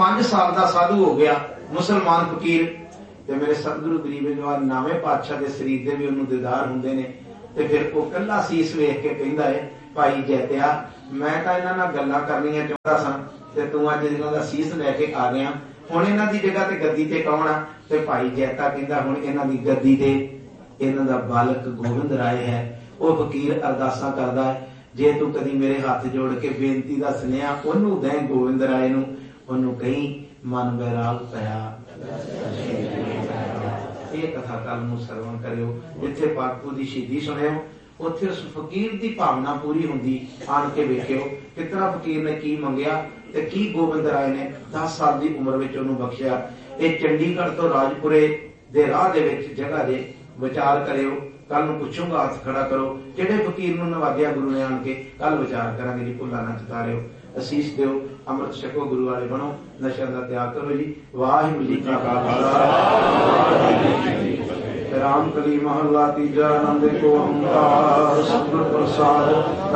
5 साल का साधु हो गया, मुसलमान फकीर। ते मेरे सतगुरु गरीब नवाज नावे पातशाह के शरीर के भी उन्होंने दीदार होंगे ने। ते फिर वो कला सीस वेख के कहता है, भाई जैत्या मैं तो इन्हां नाल गल्लां करनियां चाहता सा ते तू अज इन्हां दा सीस लैके आ गया, हुण इन्हां दी जगह ते गद्दी ते कौन आ? ते भाई जैता कहंदा हुण इन्हां दी गद्दी ते इन्हां दा बालक गोविंद राय है। वो फकीर अरदासां करदा है, जे तू कदी मेरे हाथ जोड़ के बेनती दा सुनिया ओनू दें गोविंद राय नू, ओनू कहीं मन बैराग पया। ये कथा कल नूं सरवण करियो, जिथे पाकू दी शहीदी सुनियो उत्थे उस फकीर दी भावना पूरी हुंदी। आन के वेखियो कितना फकीर ने की मंगिया ते की गोविंद राय ने 10 साल दी उम्र विच उहनूं बख्शिया। ये चंडीगढ़ तो राजपुरे दे राह दे विच जगह दे विचार करियो, कल नूं पुछूंगा, हथ खड़ा करो किहड़े फकीर नूं नवाजिया गुरु ने आन के, कल विचार करांगे जी। भुल्ला ना चतारियो, असीस दिओ, अमृत छको, गुरु वाले बनो, नशा दा त्याग करो जी। वाहिगुरू जी का खालसा। राम कली महला तीजा, आनंद को ओंकार, सतगुर प्रसाद।